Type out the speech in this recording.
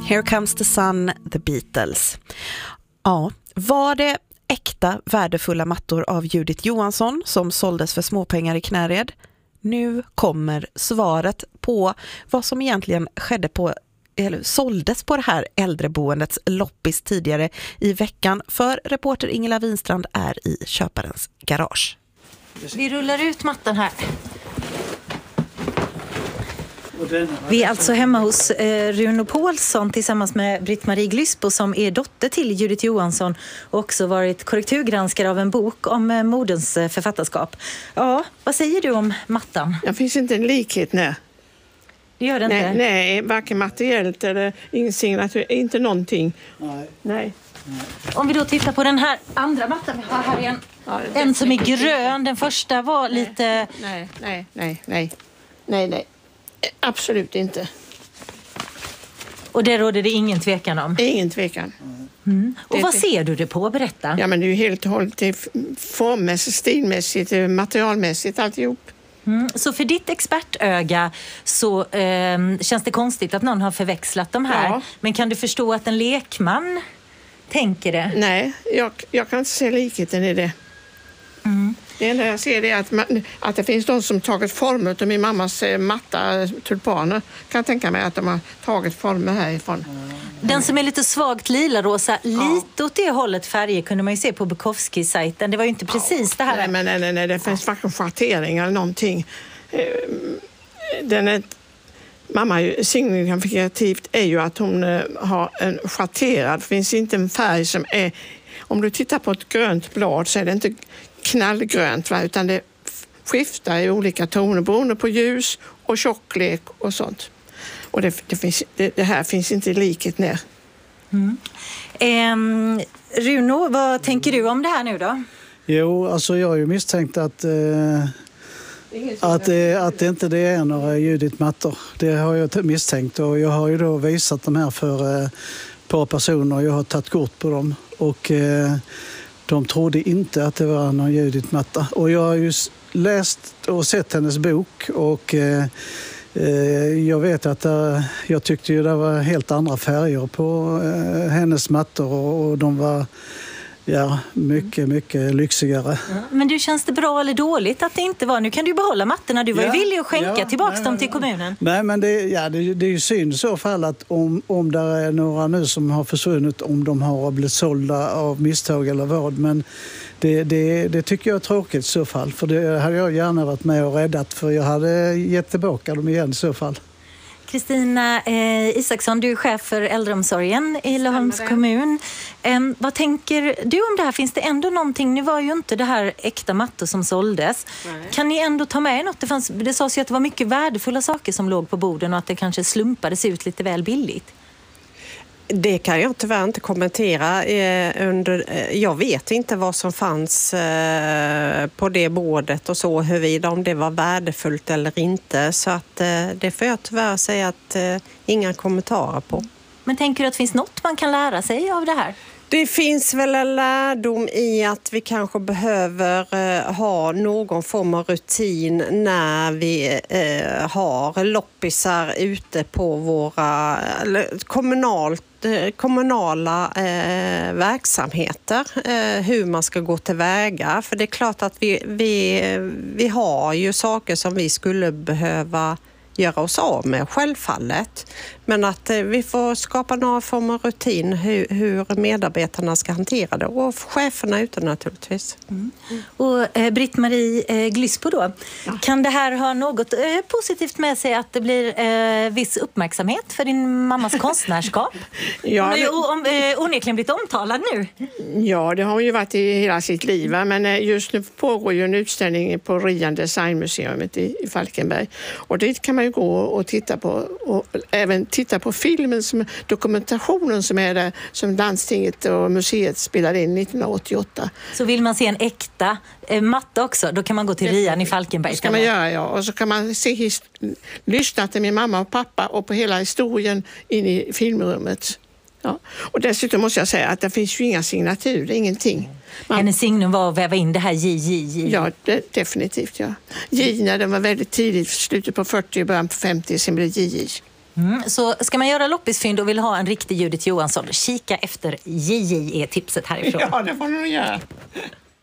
Here Comes the Sun, The Beatles. Ja, var det äkta värdefulla mattor av Judith Johansson som såldes för småpengar i Knäred? Nu kommer svaret på vad som egentligen skedde eller såldes på det här äldreboendets loppis tidigare i veckan, för reporter Ingela Winstrand är i köparens garage. Vi rullar ut mattan här. Vi är alltså hemma hos Runo Paulsson tillsammans med Britt-Marie Glysbo som är dotter till Judith Johansson och också varit korrekturgranskare av en bok om moderns författarskap. Ja, vad säger du om mattan? Det finns inte en likhet, nej. Det gör det inte? Nej, varken materiellt eller inte någonting. Nej. Om vi då tittar på den här andra mattan vi har här igen. Ja, en som är grön, den första var lite... Nej. Absolut inte. Och det råder det ingen tvekan om? Ingen tvekan. Mm. Och vad ser du det på? Berätta. Ja, men det är ju helt och hållet formmässigt, stilmässigt, materialmässigt, alltihop. Så för ditt expertöga så känns det konstigt att någon har förväxlat de här. Ja. Men kan du förstå att en lekman tänker det? Nej, jag kan inte se likheten i det. Det enda jag ser är att det finns de som tagit former av min mammas matta tulpaner. Kan tänka mig att de har tagit former härifrån. Den som är lite svagt lila-rosa, lite åt det hållet färger kunde man ju se på Bukowski-sajten. Det var ju inte precis det här. Nej, det finns varken schattering eller någonting. Mamma signalen för kreativt är ju att hon har en schatterad. Det finns inte en färg som är... Om du tittar på ett grönt blad så är det inte knallgrönt, utan det skiftar i olika toner beroende på ljus och tjocklek och sånt. Och det här finns inte i likhet ner. Runo, vad tänker du om det här nu då? Jo, alltså jag har ju misstänkt att det inte det är några Judith-mattor. Det har jag misstänkt, och jag har ju då visat de här för ett par personer. Jag har tagit kort på dem och de trodde inte att det var någon Judith-matta. Och jag har ju läst och sett hennes bok, och jag vet att jag tyckte ju det var helt andra färger på hennes mattor, och de var mycket lyxigare. Ja, men du, känns det bra eller dåligt att det inte var? Nu kan du behålla mattorna. Du var ju villig att skänka tillbaka dem till kommunen. Nej, men det är ju synd i så fall att om det är några nu som har försvunnit, om de har blivit sålda av misstag eller vad. Men det tycker jag är tråkigt i så fall. För det hade jag gärna varit med och räddat, för jag hade gett tillbaka dem igen i så fall. Kristina Isaksson, du är chef för äldreomsorgen i Laholms kommun. Vad tänker du om det här? Finns det ändå någonting? Nu var ju inte det här äkta mattor som såldes. Nej. Kan ni ändå ta med något? Det sades ju att det var mycket värdefulla saker som låg på borden och att det kanske slumpades ut lite väl billigt. Det kan jag tyvärr inte kommentera. Jag vet inte vad som fanns på det bordet och så, huruvida om det var värdefullt eller inte. Så att det får jag tyvärr säga att inga kommentarer på. Men tänker du att det finns något man kan lära sig av det här? Det finns väl en lärdom i att vi kanske behöver ha någon form av rutin när vi har loppisar ute på våra kommunala verksamheter, hur man ska gå tillväga. För det är klart att vi har ju saker som vi skulle behöva göra oss av med, självfallet. Men att vi får skapa några former av rutin hur medarbetarna ska hantera det. Och cheferna ute naturligtvis. Och Britt-Marie Glysbo då. Ja. Kan det här ha något positivt med sig, att det blir viss uppmärksamhet för din mammas konstnärskap? Hon har ju onekligen blivit omtalad nu. Ja, det har hon ju varit i hela sitt liv. Men just nu pågår ju en utställning på Rian Designmuseet i Falkenberg. Och dit kan man ju gå och titta på, och även titta på filmen, dokumentationen som är där, som landstinget och museet spelade in 1988. Så vill man se en äkta matta också, då kan man gå till Rian i Falkenberg. Det ska man göra, ja. Och så kan man lyssna till min mamma och pappa och på hela historien in i filmrummet. Ja. Och dessutom måste jag säga att det finns ju inga signaturer, ingenting. Hennes signum var att väva in det här JJ. Ja, definitivt, ja. J när den var väldigt tidigt, slutet på 40 och början på 50, sen blev det JJ. Så ska man göra loppisfynd och vill ha en riktig Judith Johansson, kika efter JJ är tipset härifrån. Ja, det får du göra.